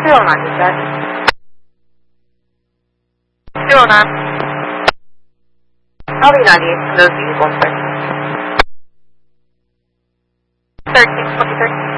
209, you said? 209. I'll be 98 for those vehicles, 13, 23.